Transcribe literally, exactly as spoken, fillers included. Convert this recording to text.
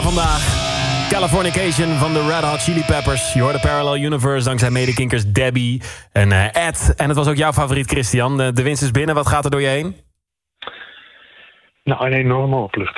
vandaag. Californication van de Red Hot Chili Peppers. Je hoorde Parallel Universe dankzij medekinkers Debbie en uh, Ed. En het was ook jouw favoriet, Christian. De, de winst is binnen. Wat gaat er door je heen? Nou, een enorme opluchting.